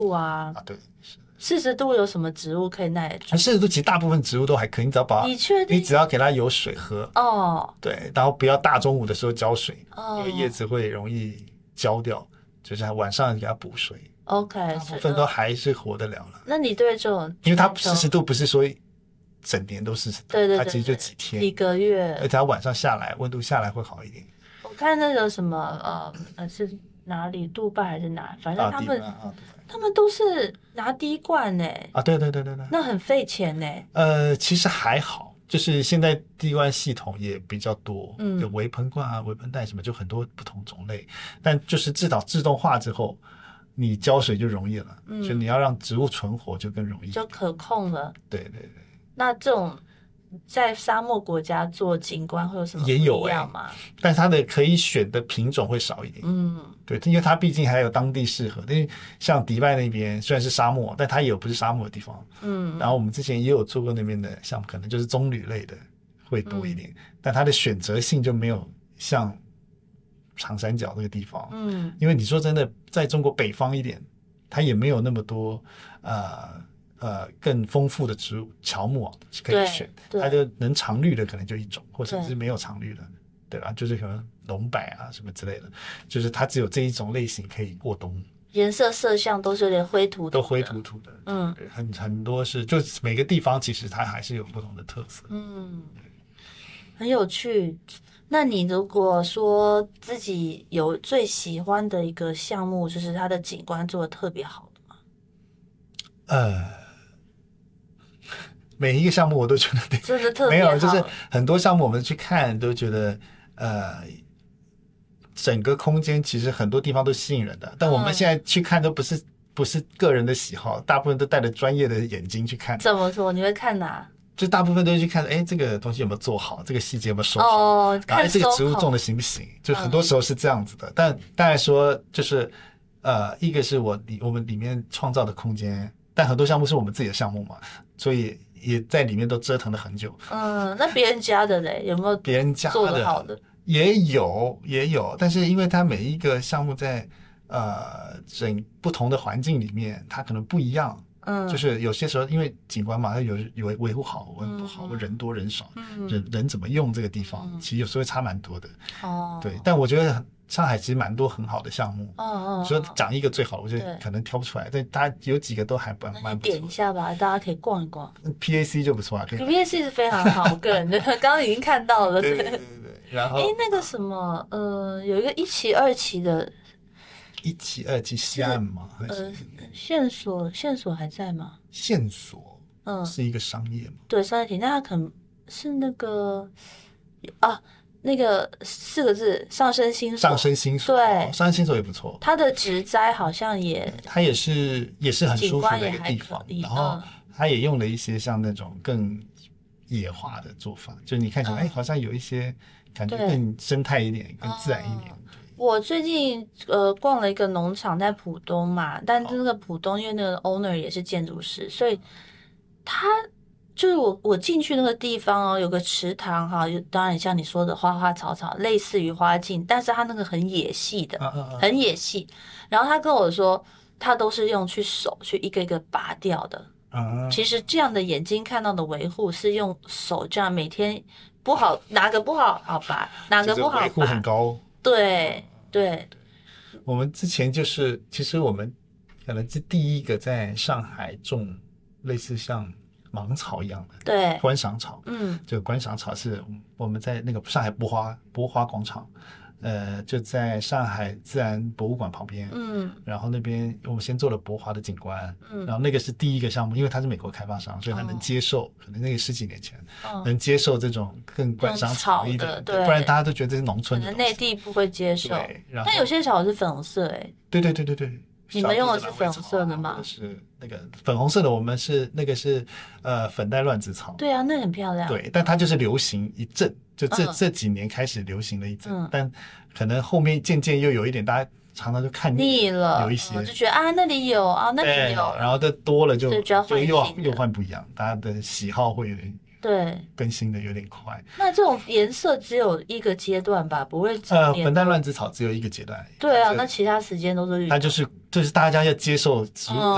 啊。 对 ，40度有什么植物可以耐得住 ？40度其实大部分植物都还可以， 你确定？ 你只要给它有水喝哦。 对，然后不要大中午的时候浇水， 哦， 因为叶子会容易焦掉，就是晚上给它补水。 OK， 大部分都还是活得了了。 那你对这种， 因为它40度不是说整年都40度， 对， 它其实就几天、 几个月， 而且它晚上下来温度下来会好一点。 我看那个什么是哪里，杜拜还是哪，反正他们都是拿滴灌呢。 对， 那很费钱呢。 其实还好，就是现在滴灌系统也比较多，有微喷罐啊、微喷袋什么，就很多不同种类。但就是至少自动化之后，你浇水就容易了，就你要让植物存活就更容易， 就可控了。 对。 那这种在沙漠国家做景观会有什么不一样吗？ 但它的可以选的品种会少一点。对，因为它毕竟还有当地适合。因为像迪拜那边虽然是沙漠，但它也有不是沙漠的地方。然后我们之前也有做过那边的项目，可能就是棕榈类的会多一点，但它的选择性就没有像长三角这个地方。因为你说真的，在中国北方一点，它也没有那么多更丰富的植物乔木可以选，它就能常绿的可能就一种，或者是没有常绿的，对吧？就是可能龙柏啊什么之类的，就是它只有这一种类型可以过冬。 颜色色相都是有点灰土土的， 都灰土土的。对，很多是，就每个地方其实它还是有不同的特色。 很有趣。那你如果说自己有最喜欢的一个项目，就是它的景观做得特别好的吗？ 每一个项目我都觉得真的特别好。 没有，就是很多项目我们去看都觉得整个空间其实很多地方都吸引人的，但我们现在去看都不是个人的喜好，大部分都带着专业的眼睛去看。 怎么说？你会看哪？ 就大部分都去看，这个东西有没有做好，这个细节有没有收好， 看这个植物种的行不行，就很多时候是这样子的。但当然说就是一个是我们里面创造的空间，但很多项目是我们自己的项目嘛，所以也在里面都折腾了很久。 那别人家的嘞，有没有别人家做得好的？ 也有，但是因为它每一个项目在整不同的环境里面，它可能不一样。就是有些时候因为景观嘛，它有维护好维护不好，人多人少，人怎么用这个地方，其实有时候差蛮多的。对，但我觉得上海其实蛮多很好的项目。说讲一个最好的，我觉得可能挑不出来，但大家有几个都还蛮不错。 点一下吧，大家可以逛一逛。 PAC 就不错啊 ，PAC 是非常好，我个人刚刚已经看到了。 对。然后那个什么有一个1期2期的。 1期2期西岸吗？ 线索还在吗？ 线索是一个商业吗？ 对，商业体，那它可能是那个那个4个字上升星所。对， 上升星所也不错。 它的植栽好像它也是很舒服的一个地方，然后它也用了一些像那种更野化的做法，就你看起来好像有一些感觉更生态一点，更自然一点。 我最近逛了一个农场在浦东嘛，但那个浦东因为那个 owner 也是建筑师，所以他就是我进去那个地方有个池塘当然像你说的花花草草，类似于花径，但是他那个很野细的，很野细。然后他跟我说，他都是用手去一个一个拔掉的。其实这样的眼睛看到的维护是用手这样每天不好哪个不好好拔，哪个不好拔， 维护很高。 对， 我们之前就是其实我们可能是第一个在上海种类似像芒草一样的观赏草。这个观赏草是我们在那个上海博花广场，就在上海自然博物馆旁边。然后那边我们先做了博华的景观。然后那个是第一个项目，因为他是美国开发商，所以他能接受，可能那个10几年前能接受这种更观赏草一点，不然大家都觉得这是农村的东西， 可能内地不会接受。但有些草是粉红色。对，你们用的是粉红色的吗？ 是那个粉红色的，我们是那个是粉黛乱子草。 对啊，那很漂亮。 对，但它就是流行一阵，就这几年开始流行了一阵，但可能后面渐渐又有一点大家常常就看腻了， 有一些就觉得那里有那里有， 然后这多了就又换不一样，大家的喜好会有点更新的有点快。 那这种颜色只有一个阶段吧，不会粉黛乱子草只有一个阶段。 对啊，那其他时间都是绿。 那就是大家要接受植物